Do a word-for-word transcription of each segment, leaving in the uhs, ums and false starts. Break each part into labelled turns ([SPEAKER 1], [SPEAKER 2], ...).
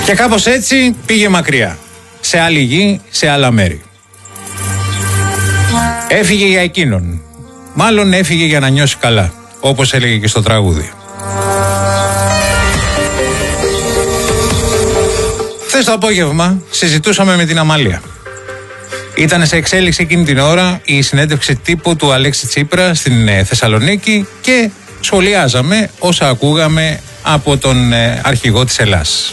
[SPEAKER 1] Και κάπως έτσι πήγε μακριά. Σε άλλη γη, σε άλλα μέρη. Έφυγε για εκείνον. Μάλλον έφυγε για να νιώσει καλά, όπως έλεγε και στο τραγούδι. Χθες το απόγευμα συζητούσαμε με την Αμάλεια. Ήταν σε εξέλιξη εκείνη την ώρα η συνέντευξη τύπου του Αλέξη Τσίπρα στην Θεσσαλονίκη και σχολιάζαμε όσα ακούγαμε από τον αρχηγό της Ελλάς.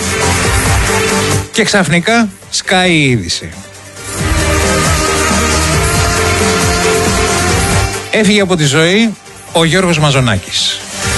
[SPEAKER 1] Και ξαφνικά σκάει η είδηση. Έφυγε από τη ζωή ο Γιώργος Μαζονάκης.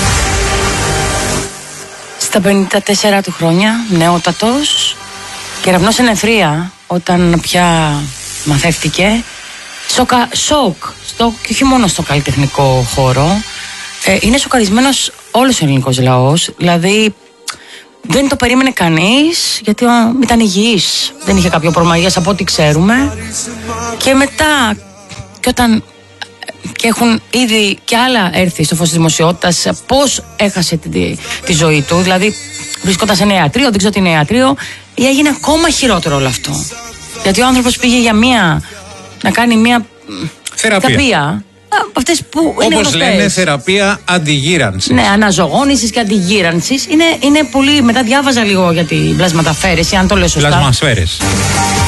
[SPEAKER 2] Στα πενήντα τέσσερα του χρόνια, νεότατος, κεραυνός εν ευθρία, όταν πια μαθεύτηκε. Σοκα, σοκ, στο, και όχι μόνο στο καλλιτεχνικό χώρο. Ε, είναι σοκαρισμένος όλος ο ελληνικός λαός. Δηλαδή, δεν το περίμενε κανείς, γιατί ήταν υγιής. Δεν είχε κάποιο πρόβλημα υγείας από ό,τι ξέρουμε. Και μετά, και όταν και έχουν ήδη και άλλα έρθει στο φως της δημοσιότητας πώς έχασε τη, τη ζωή του. Δηλαδή, βρισκόταν σε ένα ιατρείο, δεν ξέρω τι είναι ιατρείο, έγινε ακόμα χειρότερο όλο αυτό. Γιατί ο άνθρωπος πήγε για μία, να κάνει μία
[SPEAKER 1] θεραπεία.
[SPEAKER 2] θεραπεία αυτές που
[SPEAKER 1] όπως
[SPEAKER 2] είναι γνωστές.
[SPEAKER 1] Λένε θεραπεία αντιγύρανσης.
[SPEAKER 2] Ναι, αναζωγόνησης και αντιγύρανσης. Είναι, είναι πολύ. Μετά διάβαζα λίγο για την πλασματαφέρεση, αν το λέω σωστά.
[SPEAKER 1] Πλασμασφαίρες.